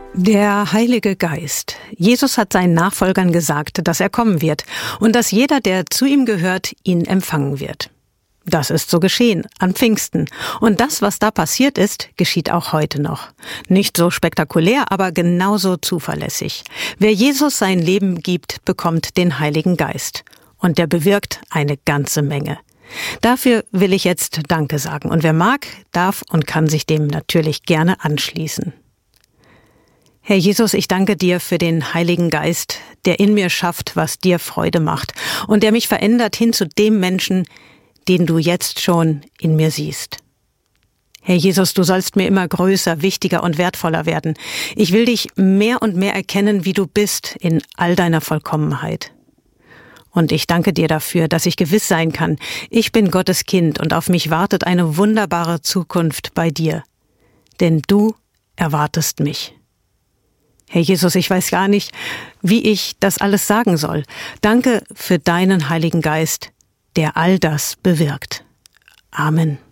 Der Heilige Geist. Jesus hat seinen Nachfolgern gesagt, dass er kommen wird und dass jeder, der zu ihm gehört, ihn empfangen wird. Das ist so geschehen, an Pfingsten. Und das, was da passiert ist, geschieht auch heute noch. Nicht so spektakulär, aber genauso zuverlässig. Wer Jesus sein Leben gibt, bekommt den Heiligen Geist. Und der bewirkt eine ganze Menge. Dafür will ich jetzt Danke sagen. Und wer mag, darf und kann sich dem natürlich gerne anschließen. Herr Jesus, ich danke dir für den Heiligen Geist, der in mir schafft, was dir Freude macht und der mich verändert hin zu dem Menschen, den du jetzt schon in mir siehst. Herr Jesus, du sollst mir immer größer, wichtiger und wertvoller werden. Ich will dich mehr und mehr erkennen, wie du bist, in all deiner Vollkommenheit. Und ich danke dir dafür, dass ich gewiss sein kann, ich bin Gottes Kind und auf mich wartet eine wunderbare Zukunft bei dir. Denn du erwartest mich. Herr Jesus, ich weiß gar nicht, wie ich das alles sagen soll. Danke für deinen Heiligen Geist, der all das bewirkt. Amen.